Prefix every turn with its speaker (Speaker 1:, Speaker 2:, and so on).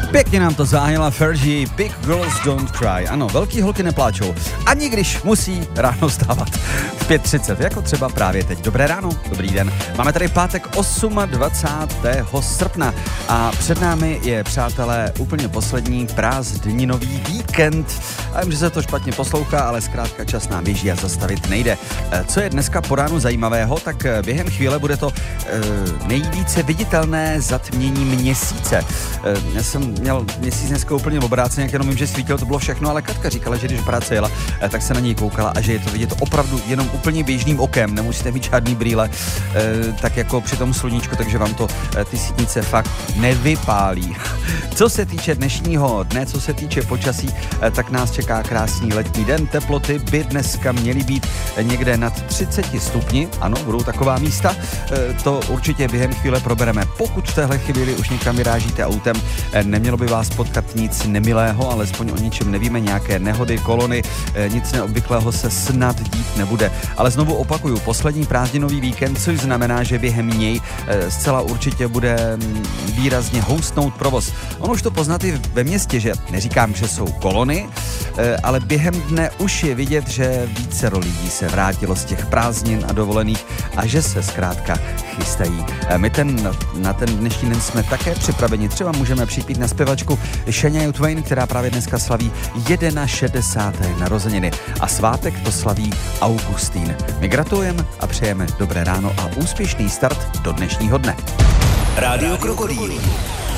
Speaker 1: Pěkně nám to zájela Fergie, Big Girls Don't Cry. Ano, velký holky nepláčou, ani když musí ráno stávat v 5:30, jako třeba právě teď. Dobré ráno, dobrý den. Máme tady pátek 28. srpna a před námi je, přátelé, úplně poslední prázdninový víkend. A vím, že se to špatně poslouchá, ale zkrátka čas nám běží a zastavit nejde. Co je dneska po ránu zajímavého, tak během chvíle bude to nejvíce viditelné zatmění měsíce. Já jsem měl měsíc dneska úplně obráceně, jak jenom vím, že svítil, to bylo všechno, ale Katka říkala, že když práce jela, tak se na něj koukala a že je to vidět opravdu jenom úplně běžným okem, nemusíte mít žádný brýle, tak jako při tom sluníčku, takže vám to ty sítnice fakt nevypálí. Co se týče dnešního dne, co se týče počasí, tak nás čeká krásný letní den. Teploty by dneska měly být někde nad 30 stupni, ano, budou taková místa, to určitě během chvíle probereme. Pokud v téhle chvíli už někam vyrážíte autem, nemělo by vás potkat nic nemilého, alespoň o ničem nevíme, nějaké nehody, kolony, nic neobvyklého se snad dít nebude. Ale znovu opakuju, poslední prázdninový víkend, což znamená, že během něj zcela určitě bude výrazně houstnout provoz. On už to poznat i ve městě, že neříkám, že jsou kolony, ale během dne už je vidět, že více lidí se vrátilo z těch prázdnin a dovolených a že se zkrátka chystají. My na ten dnešní den jsme také připraveni. Třeba můžeme připít na zpěvačku Shania Twain, která právě dneska slaví 61. narozeniny. A svátek to slaví Augustín. My gratulujeme a přejeme dobré ráno a úspěšný start do dnešního dne.
Speaker 2: Rádio Krokodýl.